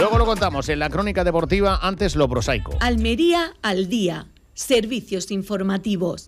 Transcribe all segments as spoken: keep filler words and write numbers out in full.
Luego lo contamos en la crónica deportiva, antes lo prosaico. Almería al día. Servicios informativos.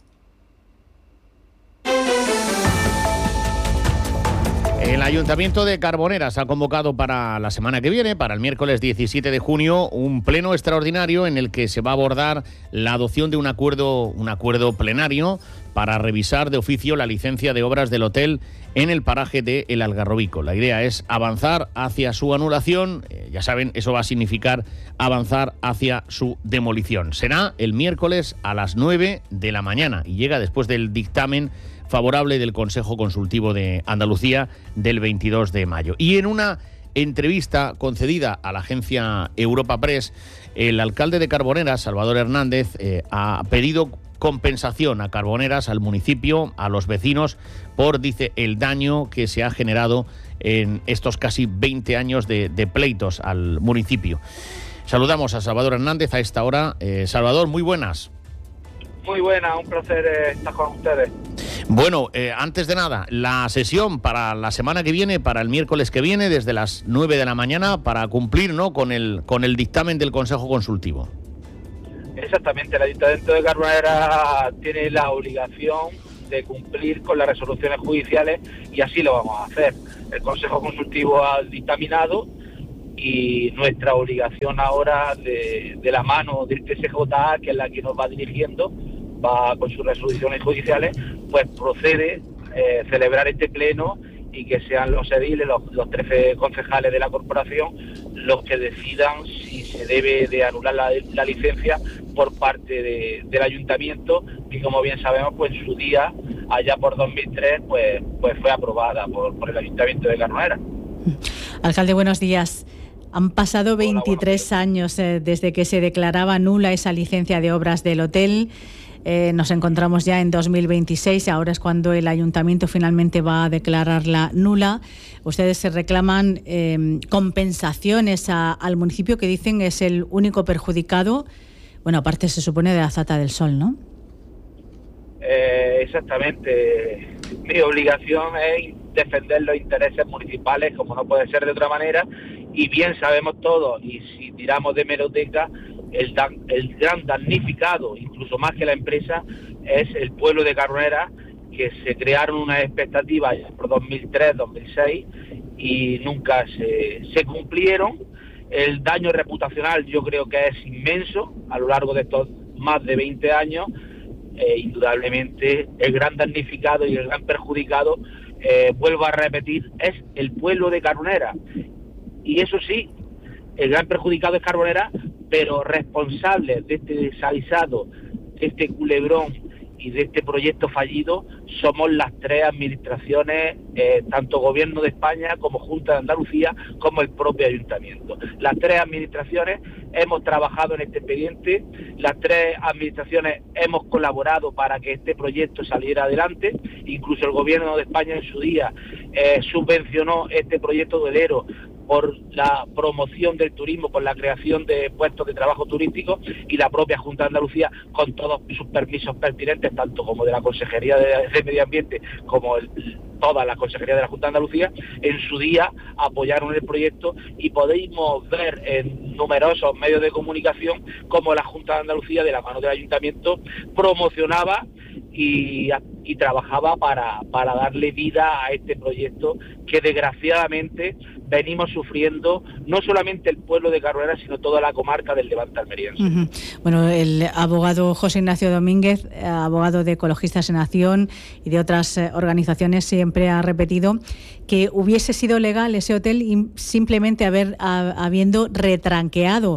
El Ayuntamiento de Carboneras ha convocado para la semana que viene, para el miércoles diecisiete de junio, un pleno extraordinario en el que se va a abordar la adopción de un acuerdo, un acuerdo plenario para revisar de oficio la licencia de obras del hotel en el paraje de El Algarrobico. La idea es avanzar hacia su anulación. Eh, ya saben, eso va a significar avanzar hacia su demolición. Será el miércoles a las nueve de la mañana y llega después del dictamen favorable del Consejo Consultivo de Andalucía del veintidós de mayo. Y en una entrevista concedida a la agencia Europa Press, el alcalde de Carboneras, Salvador Hernández, eh, ha pedido compensación a Carboneras, al municipio, a los vecinos, por, dice, el daño que se ha generado en estos casi veinte años de, de pleitos al municipio. Saludamos a Salvador Hernández a esta hora. Eh, Salvador, muy buenas. Muy buena, un placer eh, estar con ustedes. Bueno, eh, antes de nada, la sesión para la semana que viene, para el miércoles que viene, desde las nueve de la mañana, para cumplir, ¿no?, con el con el dictamen del Consejo Consultivo. Exactamente, el Ayuntamiento de Carboneras tiene la obligación de cumplir con las resoluciones judiciales y así lo vamos a hacer. El Consejo Consultivo ha dictaminado y nuestra obligación ahora, de, de la mano del T S J A, que es la que nos va dirigiendo, va con sus resoluciones judiciales, pues procede eh, celebrar este pleno y que sean los ediles, los, los trece concejales de la corporación, los que decidan si se debe de anular la, la licencia por parte de, del ayuntamiento, que como bien sabemos, pues en su día, allá por dos mil tres, pues, pues fue aprobada por, por el Ayuntamiento de Carboneras. Alcalde, buenos días. Han pasado veintitrés Hola, años eh, desde que se declaraba nula esa licencia de obras del hotel. Eh, nos encontramos ya en dos mil veintiséis, ahora es cuando el ayuntamiento finalmente va a declararla nula. Ustedes se reclaman eh, compensaciones a, al municipio, que dicen es el único perjudicado. Bueno, aparte se supone de la Zata del Sol, ¿no? Eh, exactamente. Mi obligación es defender los intereses municipales, como no puede ser de otra manera, y bien sabemos todos, y si tiramos de hemeroteca, el, dan, el gran damnificado, incluso más que la empresa, es el pueblo de Carboneras, que se crearon unas expectativas por dos mil tres, dos mil seis y nunca se, se cumplieron. El daño reputacional yo creo que es inmenso a lo largo de estos más de veinte años. Eh, indudablemente el gran damnificado y el gran perjudicado, eh, vuelvo a repetir, es el pueblo de Carboneras. Y eso sí, el gran perjudicado es Carboneras, pero responsables de este desaguisado, de este culebrón y de este proyecto fallido somos las tres administraciones, eh, tanto Gobierno de España como Junta de Andalucía, como el propio Ayuntamiento. Las tres administraciones hemos trabajado en este expediente, las tres administraciones hemos colaborado para que este proyecto saliera adelante, incluso el Gobierno de España en su día eh, subvencionó este proyecto hotelero por la promoción del turismo, por la creación de puestos de trabajo turísticos, y la propia Junta de Andalucía, con todos sus permisos pertinentes, tanto como de la Consejería de, de Medio Ambiente como el, toda la Consejería de la Junta de Andalucía, en su día apoyaron el proyecto, y podemos ver en numerosos medios de comunicación cómo la Junta de Andalucía, de la mano del Ayuntamiento, promocionaba y, y trabajaba para, para darle vida a este proyecto que desgraciadamente venimos sufriendo no solamente el pueblo de Carboneras, sino toda la comarca del Levante almeriense. Uh-huh. Bueno, el abogado José Ignacio Domínguez, abogado de Ecologistas en Acción y de otras organizaciones, siempre ha repetido que hubiese sido legal ese hotel simplemente haber a, habiendo retranqueado,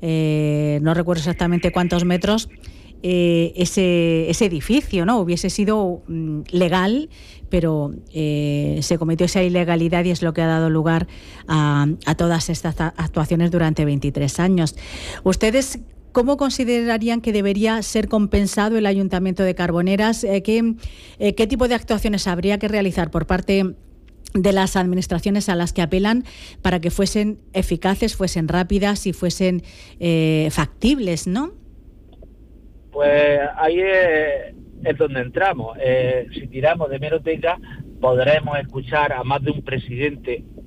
eh, no recuerdo exactamente cuántos metros, Eh, ese, ese edificio, ¿no? Hubiese sido mm, legal, pero eh, se cometió esa ilegalidad y es lo que ha dado lugar a, a todas estas actuaciones durante veintitrés años. ¿Ustedes cómo considerarían que debería ser compensado el Ayuntamiento de Carboneras? Eh, ¿qué, eh, ¿Qué tipo de actuaciones habría que realizar por parte de las administraciones a las que apelan para que fuesen eficaces, fuesen rápidas y fuesen eh, factibles, ¿no? Pues ahí es, es donde entramos. Eh, si tiramos de hemeroteca, podremos escuchar a más de un presidente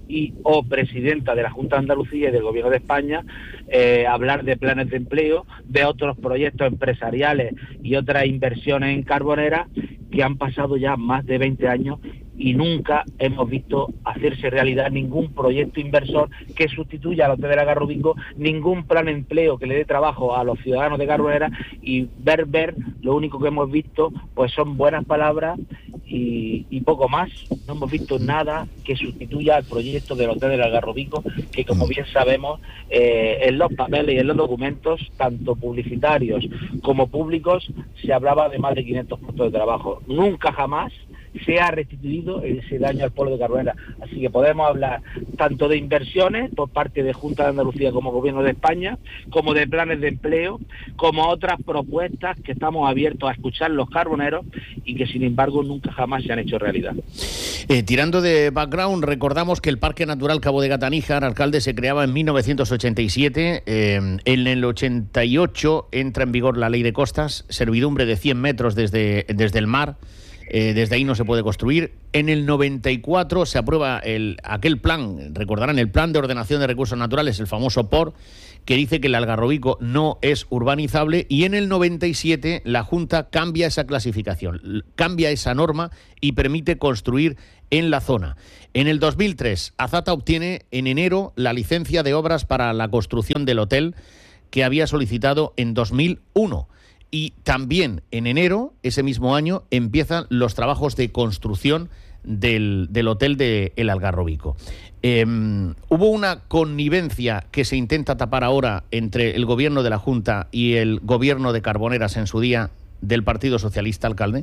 y o presidenta de la Junta de Andalucía y del Gobierno de España eh, hablar de planes de empleo, de otros proyectos empresariales y otras inversiones en Carbonera que han pasado ya más de veinte años y nunca hemos visto hacerse realidad ningún proyecto inversor que sustituya a los del Algarrobo Bingo, ningún plan de empleo que le dé trabajo a los ciudadanos de Carbonera, y ver, ver, lo único que hemos visto pues son buenas palabras y, y poco más. No hemos visto nada que sustituya al proyecto del Hotel del Algarrobo Bingo, que como bien sabemos, eh, en los papeles y en los documentos, tanto publicitarios como públicos, se hablaba de más de quinientos puestos de trabajo. Nunca jamás se ha restituido ese daño al pueblo de Carbonera. Así que podemos hablar tanto de inversiones por parte de Junta de Andalucía como Gobierno de España, como de planes de empleo, como otras propuestas que estamos abiertos a escuchar los carboneros y que sin embargo nunca jamás se han hecho realidad. Eh, tirando de background, recordamos que el Parque Natural Cabo de Gata-Níjar, alcalde, se creaba en mil novecientos ochenta y siete. Eh, en el ochenta y ocho entra en vigor la Ley de Costas, servidumbre de cien metros desde, desde el mar. Eh, desde ahí no se puede construir. En el noventa y cuatro se aprueba el, aquel plan, recordarán, el Plan de Ordenación de Recursos Naturales, el famoso P O R, que dice que el Algarrobico no es urbanizable, y en el noventa y siete la Junta cambia esa clasificación, cambia esa norma y permite construir en la zona. En el dos mil tres, Azata obtiene en enero la licencia de obras para la construcción del hotel que había solicitado en dos mil uno. Y también en enero, ese mismo año, empiezan los trabajos de construcción del, del hotel de El Algarrobico. Eh, ¿Hubo una connivencia que se intenta tapar ahora entre el gobierno de la Junta y el gobierno de Carboneras en su día del Partido Socialista, alcalde?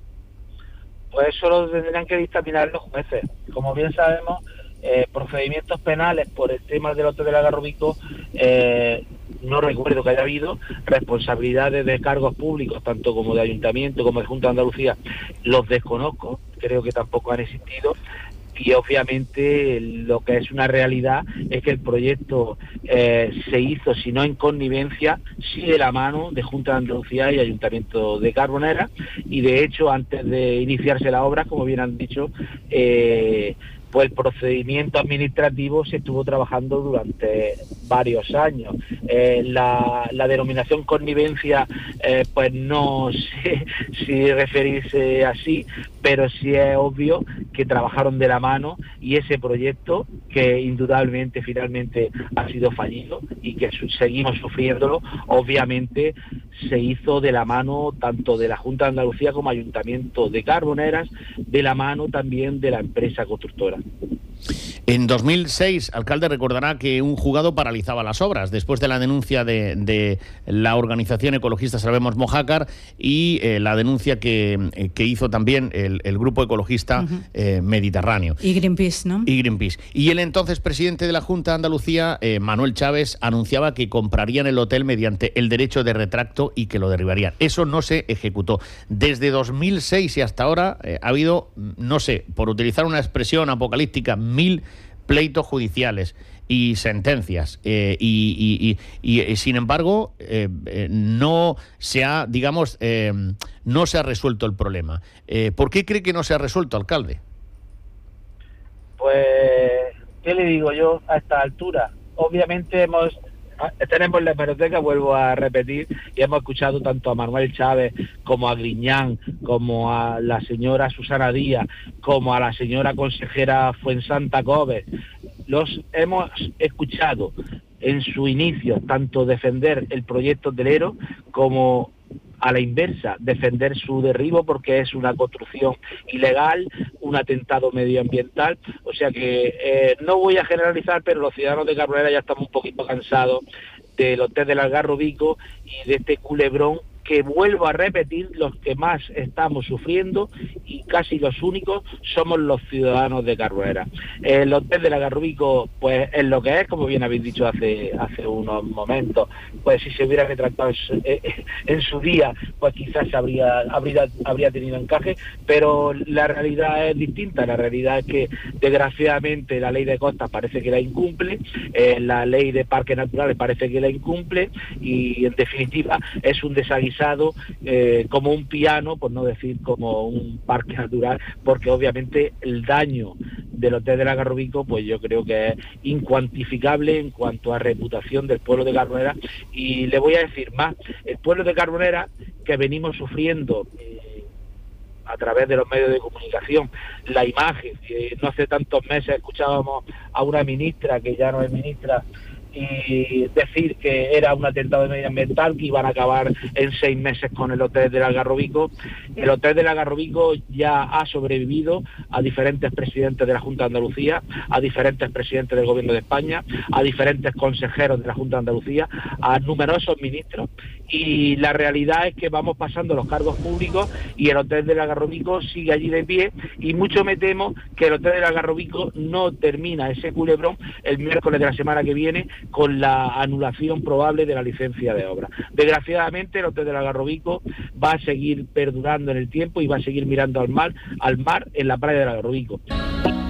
Pues eso lo tendrán que dictaminar los jueces. Como bien sabemos, eh, procedimientos penales por el tema del hotel del Algarrobico, eh, no recuerdo que haya habido. Responsabilidades de cargos públicos, tanto como de Ayuntamiento como de Junta de Andalucía, los desconozco, creo que tampoco han existido. Y obviamente lo que es una realidad es que el proyecto eh, se hizo, si no en connivencia, sí de la mano de Junta de Andalucía y Ayuntamiento de Carbonera, y de hecho antes de iniciarse la obra, como bien han dicho, eh, pues el procedimiento administrativo se estuvo trabajando durante varios años. Eh, la, la denominación connivencia, eh, pues no sé si referirse así, pero sí es obvio que trabajaron de la mano, y ese proyecto, que indudablemente finalmente ha sido fallido y que su- seguimos sufriéndolo, obviamente se hizo de la mano tanto de la Junta de Andalucía como Ayuntamiento de Carboneras, de la mano también de la empresa constructora. En dos mil seis, alcalde, recordará que un juzgado paralizaba las obras después de la denuncia de, de la organización ecologista Salvemos Mojácar y eh, la denuncia que, eh, que hizo también el, el grupo ecologista uh-huh. eh, Mediterráneo. Y Greenpeace, ¿no? Y Greenpeace. Y el entonces presidente de la Junta de Andalucía, eh, Manuel Chávez, anunciaba que comprarían el hotel mediante el derecho de retracto y que lo derribarían. Eso no se ejecutó. Desde dos mil seis y hasta ahora eh, ha habido, no sé, por utilizar una expresión apocalíptica, mil pleitos judiciales y sentencias eh, y, y, y, y sin embargo eh, eh, no se ha, digamos, eh, no se ha resuelto el problema. Eh, ¿Por qué cree que no se ha resuelto, alcalde? Pues, ¿qué le digo yo a esta altura? Obviamente hemos tenemos la hemeroteca, vuelvo a repetir, y hemos escuchado tanto a Manuel Chávez como a Griñán, como a la señora Susana Díaz, como a la señora consejera Fuensanta Cobes. Los hemos escuchado en su inicio tanto defender el proyecto hotelero como a la inversa, defender su derribo porque es una construcción ilegal, un atentado medioambiental. O sea que eh, no voy a generalizar, pero los ciudadanos de Carbonera ya estamos un poquito cansados del hotel del Algarrobico y de este culebrón que, vuelvo a repetir, los que más estamos sufriendo y casi los únicos somos los ciudadanos de Carbonera. El hotel del Algarrobico pues es lo que es, como bien habéis dicho hace hace unos momentos. Pues si se hubiera retratado en su, eh, en su día, pues quizás habría, habría habría tenido encaje, pero la realidad es distinta. La realidad es que desgraciadamente la ley de costas parece que la incumple, eh, la ley de parques naturales parece que la incumple, y en definitiva es un desaguisado Eh, como un piano, por no decir como un parque natural, porque obviamente el daño del Hotel del Algarrobico, pues yo creo que es incuantificable en cuanto a reputación del pueblo de Carbonera. Y le voy a decir más, el pueblo de Carbonera, que venimos sufriendo eh, a través de los medios de comunicación, la imagen, eh, no hace tantos meses escuchábamos a una ministra, que ya no es ministra, y decir que era un atentado medioambiental, que iban a acabar en seis meses con el Hotel del Algarrobico. El Hotel del Algarrobico ya ha sobrevivido a diferentes presidentes de la Junta de Andalucía, a diferentes presidentes del Gobierno de España, a diferentes consejeros de la Junta de Andalucía, a numerosos ministros, y la realidad es que vamos pasando los cargos públicos y el Hotel del Algarrobico sigue allí de pie, y mucho me temo que el Hotel del Algarrobico no termina ese culebrón el miércoles de la semana que viene, con la anulación probable de la licencia de obra. Desgraciadamente el Hotel del Algarrobico va a seguir perdurando en el tiempo y va a seguir mirando al mar, al mar en la playa del Algarrobico.